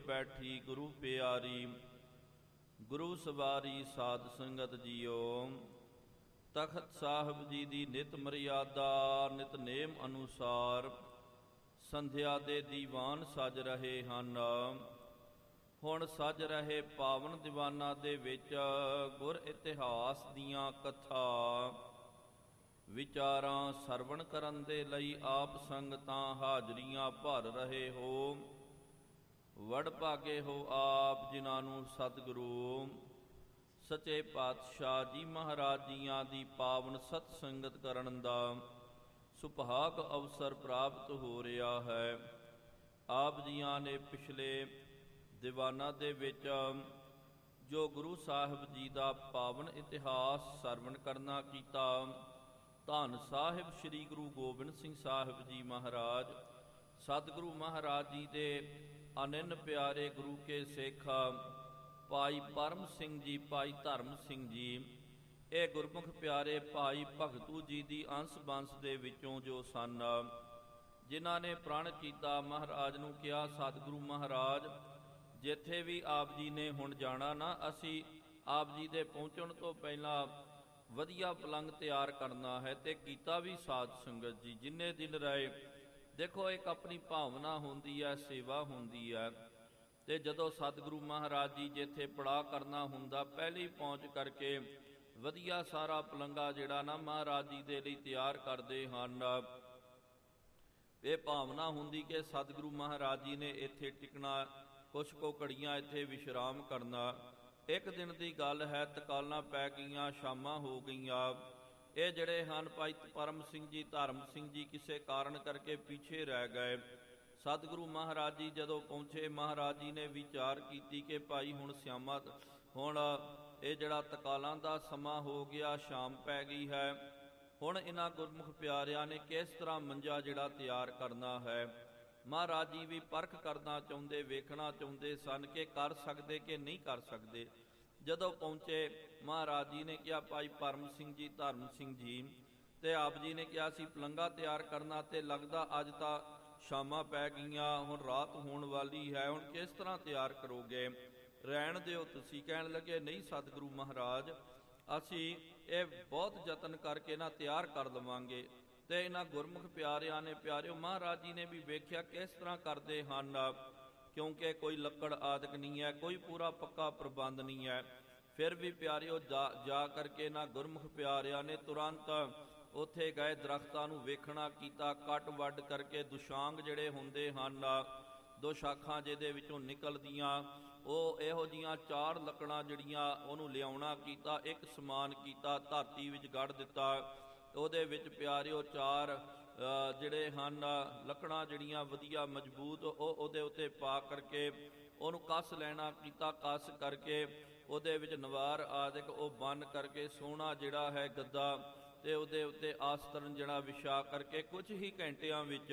ਬੈਠੀ ਗੁਰੂ ਪਿਆਰੀ। ਗੁਰੂ ਸਵਾਰੀ ਸਾਧ ਸੰਗਤ ਜੀਓ। ਤਖਤ ਸਾਹਿਬ ਜੀ ਦੀ ਨਿਤ ਮਰਿਆਦਾ ਨਿਤਨੇਮ ਅਨੁਸਾਰ ਸੰਧਿਆ ਦੇ ਦੀਵਾਨ ਸਜ ਰਹੇ ਹਨ। ਹੁਣ ਸਜ ਰਹੇ ਪਾਵਨ ਦੀਵਾਨਾਂ ਦੇ ਵਿੱਚ ਗੁਰ ਇਤਿਹਾਸ ਦੀਆਂ ਕਥਾ ਵਿਚਾਰਾਂ ਸਰਵਣ ਕਰਨ ਦੇ ਲਈ ਆਪ ਸੰਗਤਾਂ ਹਾਜ਼ਰੀਆਂ ਭਰ ਰਹੇ ਹੋ। ਵਡ ਭਾਗੇ ਹੋ ਆਪ ਜਿਨ੍ਹਾਂ ਨੂੰ ਸਤਿਗੁਰੂ ਸੱਚੇ ਪਾਤਸ਼ਾਹ ਜੀ ਮਹਾਰਾਜ ਜੀਆਂ ਦੀ ਪਾਵਨ ਸਤ ਸੰਗਤ ਕਰਨ ਦਾ ਸੁਭਾਗ ਅਵਸਰ ਪ੍ਰਾਪਤ ਹੋ ਰਿਹਾ ਹੈ। ਆਪ ਜੀਆਂ ਨੇ ਪਿਛਲੇ ਦੀਵਾਨਾਂ ਦੇ ਵਿੱਚ ਜੋ ਗੁਰੂ ਸਾਹਿਬ ਜੀ ਦਾ ਪਾਵਨ ਇਤਿਹਾਸ ਸਰਵਣ ਕਰਨਾ ਕੀਤਾ, ਧੰਨ ਸਾਹਿਬ ਸ੍ਰੀ ਗੁਰੂ ਗੋਬਿੰਦ ਸਿੰਘ ਸਾਹਿਬ ਜੀ ਮਹਾਰਾਜ, ਸਤਿਗੁਰੂ ਮਹਾਰਾਜ ਜੀ ਦੇ ਅਨੰਨ ਪਿਆਰੇ ਗੁਰੂ ਕੇ ਸਿੱਖ ਭਾਈ ਪਰਮ ਸਿੰਘ ਜੀ, ਭਾਈ ਧਰਮ ਸਿੰਘ ਜੀ, ਇਹ ਗੁਰਮੁਖ ਪਿਆਰੇ ਭਾਈ ਭਗਤੂ ਜੀ ਦੀ ਅੰਸ਼ ਬੰਸ ਦੇ ਵਿੱਚੋਂ ਜੋ ਸਨ, ਜਿਨ੍ਹਾਂ ਨੇ ਪ੍ਰਣ ਕੀਤਾ। ਮਹਾਰਾਜ ਨੂੰ ਕਿਹਾ, ਸਤਿਗੁਰੂ ਮਹਾਰਾਜ ਜਿੱਥੇ ਵੀ ਆਪ ਜੀ ਨੇ ਹੁਣ ਜਾਣਾ ਨਾ, ਅਸੀਂ ਆਪ ਜੀ ਦੇ ਪਹੁੰਚਣ ਤੋਂ ਪਹਿਲਾਂ ਵਧੀਆ ਪਲੰਗ ਤਿਆਰ ਕਰਨਾ ਹੈ। ਤੇ ਕੀਤਾ ਵੀ ਸਾਧ ਸੰਗਤ ਜੀ ਜਿੰਨੇ ਦਿਨ ਰਹੇ। ਦੇਖੋ ਇੱਕ ਆਪਣੀ ਭਾਵਨਾ ਹੁੰਦੀ ਹੈ, ਸੇਵਾ ਹੁੰਦੀ ਹੈ। ਤੇ ਜਦੋਂ ਸਤਿਗੁਰੂ ਮਹਾਰਾਜ ਜੀ ਜਿੱਥੇ ਪੜਾਅ ਕਰਨਾ ਹੁੰਦਾ, ਪਹਿਲੀ ਪਹੁੰਚ ਕਰਕੇ ਵਧੀਆ ਸਾਰਾ ਪਲੰਗਾ ਜਿਹੜਾ ਨਾ ਮਹਾਰਾਜ ਜੀ ਦੇ ਲਈ ਤਿਆਰ ਕਰਦੇ ਹਨ। ਇਹ ਭਾਵਨਾ ਹੁੰਦੀ ਕਿ ਸਤਿਗੁਰੂ ਮਹਾਰਾਜ ਜੀ ਨੇ ਇੱਥੇ ਟਿਕਣਾ, ਕੁਛ ਕੁ ਘੜੀਆਂ ਇੱਥੇ ਵਿਸ਼ਰਾਮ ਕਰਨਾ। ਇੱਕ ਦਿਨ ਦੀ ਗੱਲ ਹੈ, ਤਕਾਲਾਂ ਪੈ ਗਈਆਂ, ਸ਼ਾਮਾਂ ਹੋ ਗਈਆਂ। ਇਹ ਜਿਹੜੇ ਹਨ ਭਾਈ ਪਰਮ ਸਿੰਘ ਜੀ, ਧਰਮ ਸਿੰਘ ਜੀ, ਕਿਸੇ ਕਾਰਨ ਕਰਕੇ ਪਿੱਛੇ ਰਹਿ ਗਏ। ਸਤਿਗੁਰੂ ਮਹਾਰਾਜ ਜੀ ਜਦੋਂ ਪਹੁੰਚੇ, ਮਹਾਰਾਜ ਜੀ ਨੇ ਵਿਚਾਰ ਕੀਤੀ ਕਿ ਭਾਈ ਹੁਣ ਸਿਆਮਾ, ਹੁਣ ਇਹ ਜਿਹੜਾ ਤਕਾਲਾਂ ਦਾ ਸਮਾਂ ਹੋ ਗਿਆ, ਸ਼ਾਮ ਪੈ ਗਈ ਹੈ। ਹੁਣ ਇਹਨਾਂ ਗੁਰਮੁਖ ਪਿਆਰਿਆਂ ਨੇ ਕਿਸ ਤਰ੍ਹਾਂ ਮੰਜਾ ਜਿਹੜਾ ਤਿਆਰ ਕਰਨਾ ਹੈ। ਮਹਾਰਾਜ ਜੀ ਵੀ ਪਰਖ ਕਰਨਾ ਚਾਹੁੰਦੇ, ਵੇਖਣਾ ਚਾਹੁੰਦੇ ਸਨ ਕਿ ਕਰ ਸਕਦੇ ਕਿ ਨਹੀਂ ਕਰ ਸਕਦੇ। ਜਦੋਂ ਪਹੁੰਚੇ, ਮਹਾਰਾਜ ਜੀ ਨੇ ਕਿਹਾ, ਭਾਈ ਪਰਮ ਸਿੰਘ ਜੀ, ਧਰਮ ਸਿੰਘ ਜੀ, ਤੇ ਆਪ ਜੀ ਨੇ ਕਿਹਾ ਸੀ ਪਲੰਗਾ ਤਿਆਰ ਕਰਨਾ, ਤੇ ਲੱਗਦਾ ਅੱਜ ਤਾਂ ਸ਼ਾਮਾਂ ਪੈ ਗਈਆਂ, ਹੁਣ ਰਾਤ ਹੋਣ ਵਾਲੀ ਹੈ, ਹੁਣ ਕਿਸ ਤਰ੍ਹਾਂ ਤਿਆਰ ਕਰੋਗੇ? ਰਹਿਣ ਦਿਓ ਤੁਸੀਂ। ਕਹਿਣ ਲੱਗੇ, ਨਹੀਂ ਸਤਿਗੁਰੂ ਮਹਾਰਾਜ, ਅਸੀਂ ਇਹ ਬਹੁਤ ਯਤਨ ਕਰਕੇ ਨਾ ਤਿਆਰ ਕਰ ਲਵਾਂਗੇ। ਤੇ ਇਹਨਾਂ ਗੁਰਮੁਖ ਪਿਆਰਿਆਂ ਨੇ, ਪਿਆਰਿਓ ਮਹਾਰਾਜ ਜੀ ਨੇ ਵੀ ਵੇਖਿਆ ਕਿਸ ਤਰ੍ਹਾਂ ਕਰਦੇ ਹਨ, ਕਿਉਂਕਿ ਕੋਈ ਲੱਕੜ ਆਦਿਕ ਨਹੀਂ ਹੈ, ਕੋਈ ਪੂਰਾ ਪੱਕਾ ਪ੍ਰਬੰਧ ਨਹੀਂ ਹੈ। ਫਿਰ ਵੀ ਪਿਆਰਿਓ ਜਾ ਕਰਕੇ ਨਾ ਗੁਰਮੁਖ ਪਿਆਰਿਆਂ ਨੇ ਤੁਰੰਤ ਉੱਥੇ ਗਏ, ਦਰਖਤਾਂ ਨੂੰ ਵੇਖਣਾ ਕੀਤਾ, ਕੱਟ ਵੱਢ ਕਰਕੇ ਦੁਸ਼ਾਂਗ ਜਿਹੜੇ ਹੁੰਦੇ ਹਨ, ਦੋ ਸ਼ਾਖਾਂ ਜਿਹਦੇ ਵਿੱਚੋਂ ਨਿਕਲਦੀਆਂ, ਉਹ ਇਹੋ ਜਿਹੀਆਂ 4 ਲੱਕੜਾਂ ਜਿਹੜੀਆਂ ਉਹਨੂੰ ਲਿਆਉਣਾ ਕੀਤਾ, ਇੱਕ ਸਮਾਨ ਕੀਤਾ, ਧਰਤੀ ਵਿੱਚ ਗੱਡ ਦਿੱਤਾ। ਉਹਦੇ ਵਿੱਚ ਪਿਆਰਿਓ 4 ਜਿਹੜੇ ਹਨ ਲੱਕੜਾਂ ਜਿਹੜੀਆਂ ਵਧੀਆ ਮਜ਼ਬੂਤ, ਉਹ ਉਹਦੇ ਉੱਤੇ ਪਾ ਕਰਕੇ ਉਹਨੂੰ ਕੱਸ ਲੈਣਾ ਕੀਤਾ। ਕੱਸ ਕਰਕੇ ਉਹਦੇ ਵਿੱਚ ਨਵਾਰ ਆਦਿਕ ਉਹ ਬੰਨ ਕਰਕੇ ਸੋਹਣਾ ਜਿਹੜਾ ਹੈ ਗੱਦਾ, ਤੇ ਉਹਦੇ ਉੱਤੇ ਆਸਤਰਨ ਜਿਹੜਾ ਵਿਛਾ ਕਰਕੇ ਕੁਝ ਹੀ ਘੰਟਿਆਂ ਵਿੱਚ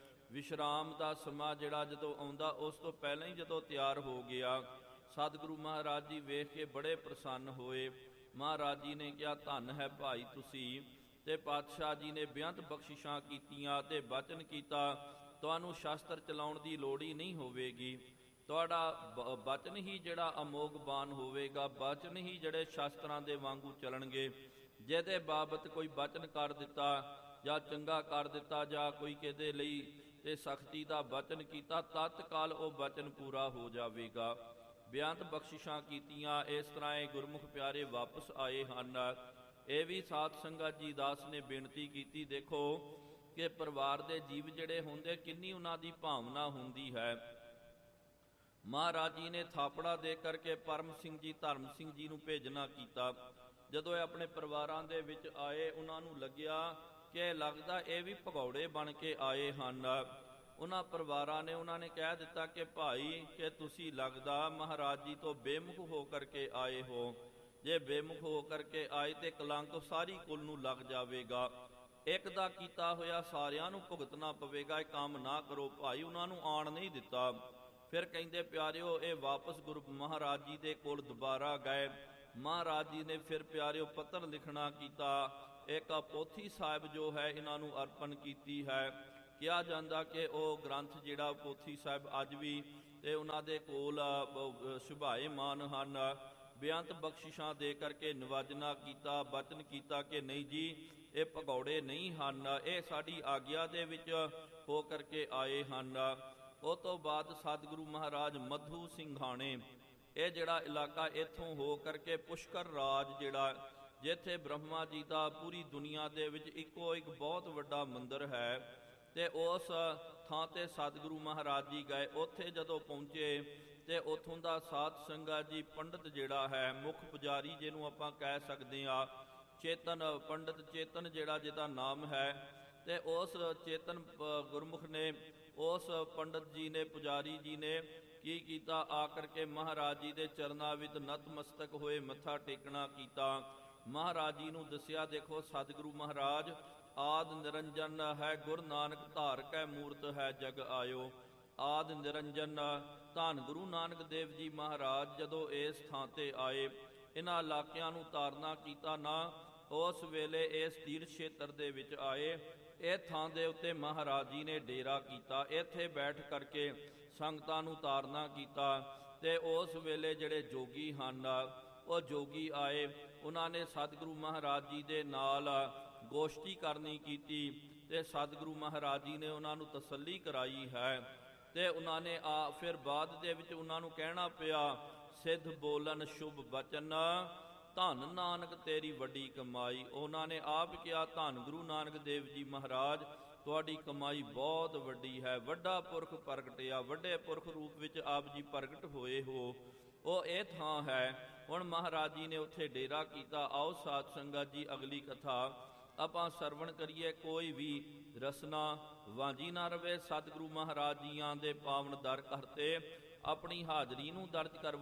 ਵਿਸ਼ਰਾਮ ਦਾ ਸਮਾਂ ਜਿਹੜਾ ਜਦੋਂ ਆਉਂਦਾ, ਉਸ ਤੋਂ ਪਹਿਲਾਂ ਹੀ ਜਦੋਂ ਤਿਆਰ ਹੋ ਗਿਆ, ਸਤਿਗੁਰੂ ਮਹਾਰਾਜ ਜੀ ਵੇਖ ਕੇ ਬੜੇ ਪ੍ਰਸੰਨ ਹੋਏ। ਮਹਾਰਾਜ ਜੀ ਨੇ ਕਿਹਾ, ਧੰਨ ਹੈ ਭਾਈ ਤੁਸੀਂ। ਤੇ ਪਾਤਸ਼ਾਹ ਜੀ ਨੇ ਬੇਅੰਤ ਬਖਸ਼ਿਸ਼ਾਂ ਕੀਤੀਆਂ ਤੇ ਬਚਨ ਕੀਤਾ, ਤੁਹਾਨੂੰ ਸ਼ਸਤਰ ਚਲਾਉਣ ਦੀ ਲੋੜ ਹੀ ਨਹੀਂ ਹੋਵੇਗੀ। ਤੁਹਾਡਾ ਬਚਨ ਹੀ ਜਿਹੜਾ ਅਮੋਘ ਬਾਣ ਹੋਵੇਗਾ, ਬਚਨ ਹੀ ਜਿਹੜੇ ਸ਼ਸਤਰਾਂ ਦੇ ਵਾਂਗੂ ਚੱਲਣਗੇ। ਜਿਹਦੇ ਬਾਬਤ ਕੋਈ ਬਚਨ ਕਰ ਦਿੱਤਾ ਜਾਂ ਚੰਗਾ ਕਰ ਦਿੱਤਾ ਜਾਂ ਕੋਈ ਕਿਹਦੇ ਲਈ ਤੇ ਸਖਤੀ ਦਾ ਬਚਨ ਕੀਤਾ, ਤਤਕਾਲ ਉਹ ਬਚਨ ਪੂਰਾ ਹੋ ਜਾਵੇਗਾ। ਬੇਅੰਤ ਬਖਸ਼ਿਸ਼ਾਂ ਕੀਤੀਆਂ। ਇਸ ਤਰ੍ਹਾਂ ਇਹ ਗੁਰਮੁਖ ਪਿਆਰੇ ਵਾਪਸ ਆਏ ਹਨ। ਇਹ ਵੀ ਸਾਧ ਸੰਗਤ ਜੀ ਦਾਸ ਨੇ ਬੇਨਤੀ ਕੀਤੀ, ਦੇਖੋ ਕਿ ਪਰਿਵਾਰ ਦੇ ਜੀਵ ਜਿਹੜੇ ਹੁੰਦੇ, ਕਿੰਨੀ ਉਹਨਾਂ ਦੀ ਭਾਵਨਾ ਹੁੰਦੀ ਹੈ। ਮਹਾਰਾਜ ਜੀ ਨੇ ਥਾਪੜਾ ਦੇ ਕਰਕੇ ਪਰਮ ਸਿੰਘ ਜੀ, ਧਰਮ ਸਿੰਘ ਜੀ ਨੂੰ ਭੇਜਣਾ ਕੀਤਾ। ਜਦੋਂ ਇਹ ਆਪਣੇ ਪਰਿਵਾਰਾਂ ਦੇ ਵਿੱਚ ਆਏ, ਉਹਨਾਂ ਨੂੰ ਲੱਗਿਆ ਕਿ ਲੱਗਦਾ ਇਹ ਵੀ ਭਗੌੜੇ ਬਣ ਕੇ ਆਏ ਹਨ। ਉਹਨਾਂ ਪਰਿਵਾਰਾਂ ਨੇ ਉਹਨਾਂ ਨੇ ਕਹਿ ਦਿੱਤਾ ਕਿ ਭਾਈ, ਕਿ ਤੁਸੀਂ ਲੱਗਦਾ ਮਹਾਰਾਜ ਜੀ ਤੋਂ ਬੇਮੁਖ ਹੋ ਕਰਕੇ ਆਏ ਹੋ। ਜੇ ਬੇਮੁਖ ਹੋ ਕਰਕੇ ਆਏ ਤੇ ਕਲੰਕ ਸਾਰੀ ਕੁਲ ਨੂੰ ਲੱਗ ਜਾਵੇਗਾ। ਇੱਕ ਦਾ ਕੀਤਾ ਹੋਇਆ ਸਾਰਿਆਂ ਨੂੰ ਭੁਗਤਣਾ ਪਵੇਗਾ। ਇਹ ਕੰਮ ਨਾ ਕਰੋ ਭਾਈ। ਉਹਨਾਂ ਨੂੰ ਆਣ ਨਹੀਂ ਦਿੱਤਾ। ਫਿਰ ਕਹਿੰਦੇ ਪਿਆਰਿਓ, ਇਹ ਵਾਪਸ ਗੁਰੂ ਮਹਾਰਾਜ ਜੀ ਦੇ ਕੋਲ ਦੁਬਾਰਾ ਗਏ। ਮਹਾਰਾਜ ਜੀ ਨੇ ਫਿਰ ਪਿਆਰਿਓ ਪੱਤਰ ਲਿਖਣਾ ਕੀਤਾ। ਇੱਕ ਪੋਥੀ ਸਾਹਿਬ ਜੋ ਹੈ ਇਹਨਾਂ ਨੂੰ ਅਰਪਣ ਕੀਤੀ ਹੈ। ਕਿਹਾ ਜਾਂਦਾ ਕਿ ਉਹ ਗ੍ਰੰਥ ਜਿਹੜਾ ਪੋਥੀ ਸਾਹਿਬ ਅੱਜ ਵੀ ਤੇ ਉਹਨਾਂ ਦੇ ਕੋਲ ਸੁਭਾਏਮਾਨ ਹਨ। ਬੇਅੰਤ ਬਖਸ਼ਿਸ਼ਾਂ ਦੇ ਕਰਕੇ ਨਿਵਾਜਣਾ ਕੀਤਾ, ਬਚਨ ਕੀਤਾ ਕਿ ਨਹੀਂ ਜੀ ਇਹ ਭਗੌੜੇ ਨਹੀਂ ਹਨ, ਇਹ ਸਾਡੀ ਆਗਿਆ ਦੇ ਵਿੱਚ ਹੋ ਕਰਕੇ ਆਏ ਹਨ। ਉਹ ਤੋਂ ਬਾਅਦ ਸਤਿਗੁਰੂ ਮਹਾਰਾਜ ਮਧੂ ਸਿੰਘਾਣੇ, ਇਹ ਜਿਹੜਾ ਇਲਾਕਾ ਇੱਥੋਂ ਹੋ ਕਰਕੇ ਪੁਸ਼ਕਰ ਰਾਜ ਜਿਹੜਾ, ਜਿੱਥੇ ਬ੍ਰਹਮਾ ਜੀ ਦਾ ਪੂਰੀ ਦੁਨੀਆ ਦੇ ਵਿੱਚ ਇੱਕੋ ਇੱਕ ਬਹੁਤ ਵੱਡਾ ਮੰਦਿਰ ਹੈ, ਤੇ ਉਸ ਥਾਂ ਤੇ ਸਤਿਗੁਰੂ ਮਹਾਰਾਜ ਜੀ ਗਏ। ਉੱਥੇ ਜਦੋਂ ਪਹੁੰਚੇ ਤੇ ਉੱਥੋਂ ਦਾ ਸਾਧ ਸੰਗਤ ਜੀ ਪੰਡਤ ਜਿਹੜਾ ਹੈ, ਮੁੱਖ ਪੁਜਾਰੀ ਜਿਹਨੂੰ ਆਪਾਂ ਕਹਿ ਸਕਦੇ ਆ, ਚੇਤਨ ਪੰਡਤ ਚੇਤਨ ਜਿਹੜਾ ਜਿਹਦਾ ਨਾਮ ਹੈ, ਤੇ ਉਸ ਚੇਤਨ ਗੁਰਮੁਖ ਨੇ, ਉਸ ਪੰਡਤ ਜੀ ਨੇ, ਪੁਜਾਰੀ ਜੀ ਨੇ ਕੀ ਕੀਤਾ, ਆ ਕਰਕੇ ਮਹਾਰਾਜ ਜੀ ਦੇ ਚਰਨਾਂ ਵਿੱਚ ਨਤਮਸਤਕ ਹੋਏ, ਮੱਥਾ ਟੇਕਣਾ ਕੀਤਾ। ਮਹਾਰਾਜ ਜੀ ਨੂੰ ਦੱਸਿਆ, ਦੇਖੋ ਸਤਿਗੁਰੂ ਮਹਾਰਾਜ ਆਦ ਨਿਰੰਜਨ ਹੈ, ਗੁਰੂ ਨਾਨਕ ਧਾਰ ਕੈ ਮੂਰਤ ਹੈ ਜਗ ਆਇਓ। ਆਦ ਨਿਰੰਜਨ ਧੰਨ ਗੁਰੂ ਨਾਨਕ ਦੇਵ ਜੀ ਮਹਾਰਾਜ ਜਦੋਂ ਇਸ ਥਾਂ ਤੇ ਆਏ, ਇਹਨਾਂ ਇਲਾਕਿਆਂ ਨੂੰ ਤਾਰਨਾ ਕੀਤਾ ਨਾ, ਉਸ ਵੇਲੇ ਇਸ ਤੀਰਥ ਖੇਤਰ ਦੇ ਵਿੱਚ ਆਏ। ਇਹ ਥਾਂ ਦੇ ਉੱਤੇ ਮਹਾਰਾਜ ਜੀ ਨੇ ਡੇਰਾ ਕੀਤਾ, ਇੱਥੇ ਬੈਠ ਕਰਕੇ ਸੰਗਤਾਂ ਨੂੰ ਤਾਰਨਾ ਕੀਤਾ। ਤੇ ਉਸ ਵੇਲੇ ਜਿਹੜੇ ਜੋਗੀ ਹਨ, ਉਹ ਜੋਗੀ ਆਏ, ਉਹਨਾਂ ਨੇ ਸਤਿਗੁਰੂ ਮਹਾਰਾਜ ਜੀ ਦੇ ਨਾਲ ਗੋਸ਼ਟੀ ਕਰਨੀ ਕੀਤੀ, ਤੇ ਸਤਿਗੁਰੂ ਮਹਾਰਾਜ ਜੀ ਨੇ ਉਹਨਾਂ ਨੂੰ ਤਸੱਲੀ ਕਰਾਈ ਹੈ। ਤੇ ਉਹਨਾਂ ਨੇ ਫਿਰ ਬਾਅਦ ਦੇ ਵਿੱਚ ਉਹਨਾਂ ਨੂੰ ਕਹਿਣਾ ਪਿਆ, ਸਿੱਧ ਬੋਲਨ ਸ਼ੁਭ ਬਚਨ, ਧੰਨ ਨਾਨਕ ਤੇਰੀ ਵੱਡੀ ਕਮਾਈ। ਉਹਨਾਂ ਨੇ ਆਪ ਕਿਹਾ, ਧੰਨ ਗੁਰੂ ਨਾਨਕ ਦੇਵ ਜੀ ਮਹਾਰਾਜ ਤੁਹਾਡੀ ਕਮਾਈ ਬਹੁਤ ਵੱਡੀ ਹੈ, ਵੱਡਾ ਪੁਰਖ ਪ੍ਰਗਟਿਆ, ਵੱਡੇ ਪੁਰਖ ਰੂਪ ਵਿੱਚ ਆਪ ਜੀ ਪ੍ਰਗਟ ਹੋਏ ਹੋ, ਉਹ ਇਹ ਥਾਂ ਹੈ। ਹੁਣ ਮਹਾਰਾਜ ਜੀ ਨੇ ਉੱਥੇ ਡੇਰਾ ਕੀਤਾ। ਆਓ ਸਾਧ ਸੰਗਤ ਜੀ ਅਗਲੀ ਕਥਾ ਆਪਾਂ ਸਰਵਣ ਕਰੀਏ। ਕੋਈ ਵੀ ਰਸਨਾ ਵਾਂਝੀ ਨਾ ਰਵੇ। ਸਤਿਗੁਰੂ ਮਹਾਰਾਜ ਜੀਆਂ ਦੇ ਪਾਵਨ ਦਰ ਕਰਤੇ ਆਪਣੀ ਹਾਜ਼ਰੀ ਨੂੰ ਦਰਜ ਕਰਵਾ